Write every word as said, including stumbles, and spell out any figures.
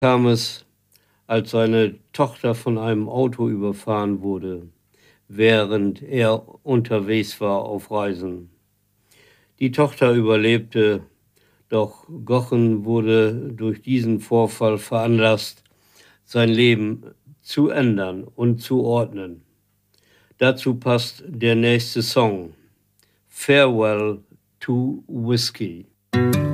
kam es, als seine Tochter von einem Auto überfahren wurde, während er unterwegs war auf Reisen. Die Tochter überlebte, doch Gochen wurde durch diesen Vorfall veranlasst, sein Leben zu ändern und zu ordnen. Dazu passt der nächste Song, Farewell to Whiskey.